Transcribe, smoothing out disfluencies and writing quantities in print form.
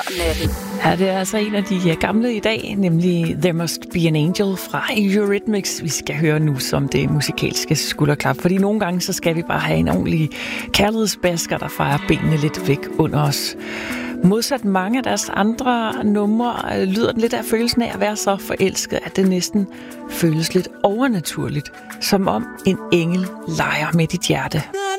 natten. Ja, det er altså en af de gamle i dag, nemlig There Must Be an Angel fra Eurythmics. Vi skal høre nu som det musikalske skulderklap, fordi nogle gange så skal vi bare have en ordentlig kærlighedsbasker, der fejrer benene lidt væk under os. Modsat mange af deres andre numre lyder den lidt af følelsen af at være så forelsket, at det næsten føles lidt overnaturligt, som om en engel leger med dit hjerte.